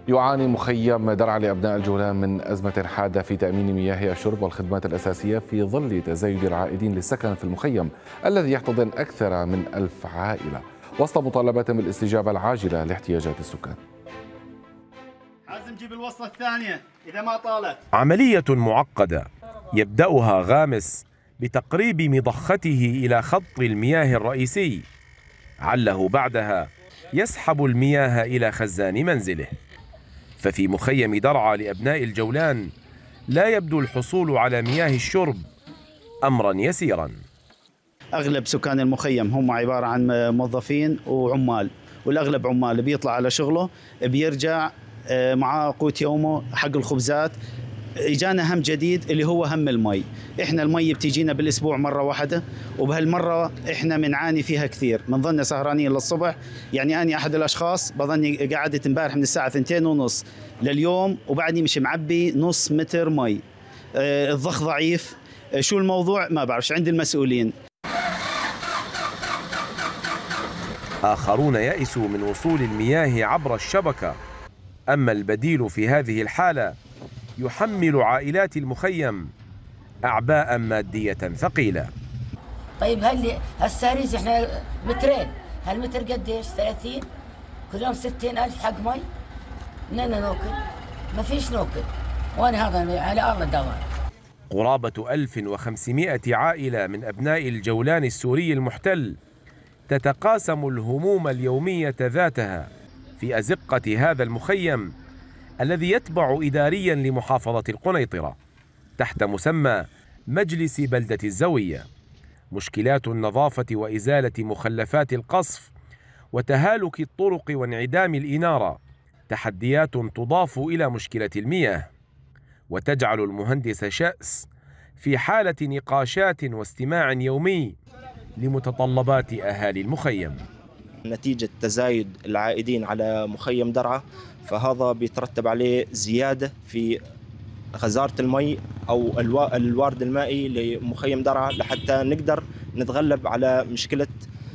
يعاني مخيم درعا لأبناء الجولان من أزمة حادة في تأمين مياه الشرب والخدمات الأساسية في ظل تزايد العائدين للسكن في المخيم الذي يحتضن أكثر من 1000 عائلة، وسط مطالباتهم بالاستجابة العاجلة لاحتياجات السكان. لازم نجيب الوصلة الثانية إذا ما طالت. عملية معقدة يبدأها غامس بتقريب مضخته إلى خط المياه الرئيسي، عله بعدها يسحب المياه إلى خزان منزله. ففي مخيم درعا لأبناء الجولان لا يبدو الحصول على مياه الشرب أمرا يسيرا. أغلب سكان المخيم هم عبارة عن موظفين وعمال، والأغلب عمال بيطلع على شغله بيرجع مع قوت يومه حق الخبزات. اجانا هم جديد اللي هو هم المي. احنا المي بتيجينا بالاسبوع مره واحده، وبهالمره احنا بنعاني فيها كثير، بنظلنا سهرانين للصبح. يعني اني احد الاشخاص بظني قعدت امبارح من الساعه 2:30 لليوم وبعدني مش معبي نص متر مي. الضخ ضعيف. شو الموضوع ما بعرفش، عند المسؤولين. آخرون يئسوا من وصول المياه عبر الشبكة، أما البديل في هذه الحالة يحمل عائلات المخيم أعباء مادية ثقيلة. طيب هالساريز احنا مترين، هالمتر قديش؟ 30 كل يوم 60,000 حق مي. منين نوكل؟ ما فيش نوكل، وانا هذا على الله دوام. قرابة 1500 عائلة من أبناء الجولان السوري المحتل تتقاسم الهموم اليومية ذاتها في أزقة هذا المخيم الذي يتبع إداريا لمحافظة القنيطرة تحت مسمى مجلس بلدة الزوية. مشكلات النظافة وإزالة مخلفات القصف وتهالك الطرق وانعدام الإنارة تحديات تضاف إلى مشكلة المياه، وتجعل المهندس شأس في حالة نقاشات واستماع يومي لمتطلبات أهالي المخيم. نتيجة تزايد العائدين على مخيم درعا، فهذا بيترتب عليه زيادة في غزارة المي أو الوارد المائي لمخيم درعا لحتى نقدر نتغلب على مشكلة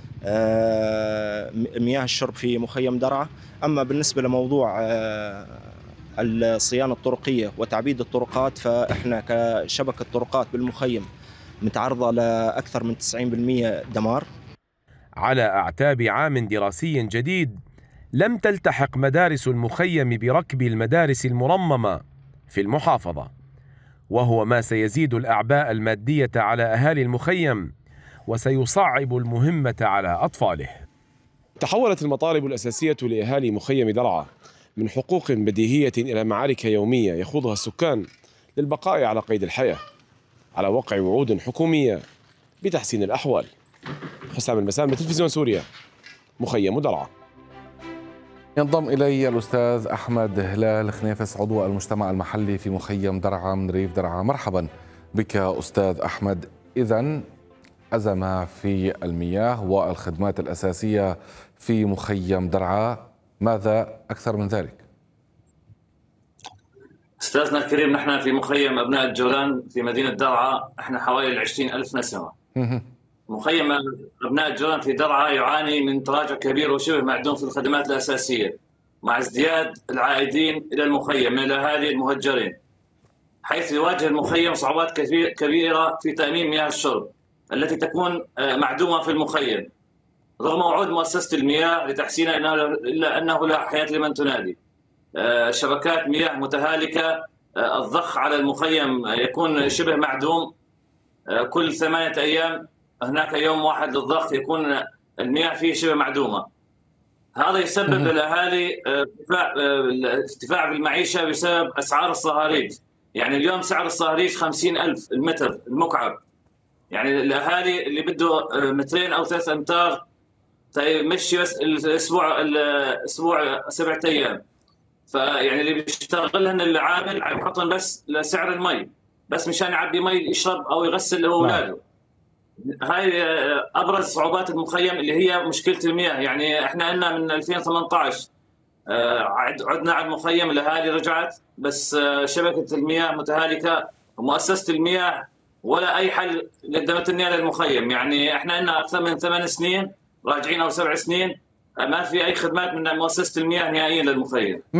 مياه الشرب في مخيم درعا. أما بالنسبة لموضوع الصيانة الطرقية وتعبيد الطرقات، فإحنا كشبكة طرقات بالمخيم متعرضة لأكثر من 90% دمار. على أعتاب عام دراسي جديد لم تلتحق مدارس المخيم بركب المدارس المرممة في المحافظة، وهو ما سيزيد الأعباء المادية على أهالي المخيم وسيصعب المهمة على أطفاله. تحولت المطالب الأساسية لأهالي مخيم درعا من حقوق بديهية إلى معارك يومية يخوضها السكان للبقاء على قيد الحياة على وقع وعود حكومية بتحسين الأحوال. حسام المسام لتلفزيون سوريا، مخيم درعا. ينضم إلي الأستاذ أحمد هلال خنيفس عضو المجتمع المحلي في مخيم درعا من ريف درعا. مرحبا بك أستاذ أحمد. إذن أزمة في المياه والخدمات الأساسية في مخيم درعا، ماذا أكثر من ذلك؟ أستاذنا الكريم، نحن في مخيم أبناء الجولان في مدينة درعا، احنا حوالي 20,000 نسمة. مخيم أبناء الجولان في درعا يعاني من تراجع كبير وشبه معدوم في الخدمات الأساسية مع ازدياد العائدين إلى المخيم من الأهالي المهجرين، حيث يواجه المخيم صعوبات كبيرة في تأمين مياه الشرب التي تكون معدومة في المخيم رغم وعود مؤسسة المياه لتحسينها، إلا أنه لا حياة لمن تنادي. شبكات مياه متهالكة، الضخ على المخيم يكون شبه معدوم. كل 8 أيام هناك يوم واحد للضخ يكون المياه فيه شبه معدومة. هذا يسبب للأهالي ارتفاع في المعيشة بسبب أسعار الصهاريج. يعني اليوم سعر الصهاريج 50,000 المتر المكعب. يعني الأهالي اللي بده 2 أو 3 أمتار يمشي بس الأسبوع 7 أيام. فيعني اللي بيشتغلهن العامل يحطن بس لسعر المي، بس مشان يعبي مي يشرب أو يغسل أولاده. هاي ابرز صعوبات المخيم اللي هي مشكله المياه. يعني احنا قلنا من 2018 عدنا على المخيم، الاهالي رجعت، بس شبكه المياه متهالكه ومؤسسه المياه ولا اي حل قدمت لنا للمخيم. يعني احنا قلنا اكثر من 8 سنين راجعين او 7 سنين ما في اي خدمات من مؤسسه المياه نهائيا للمخيم.